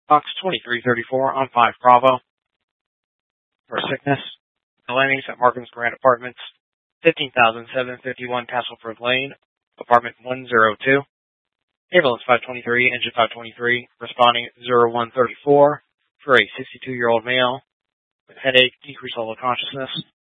Box 2334 on 5 Bravo. For sickness, the landings at Markham's Grand Apartments, 15,751 Castleford Lane, Apartment 102. Ambulance 523, Engine 523, responding 0134 for a 62-year-old male with headache, decreased level of consciousness.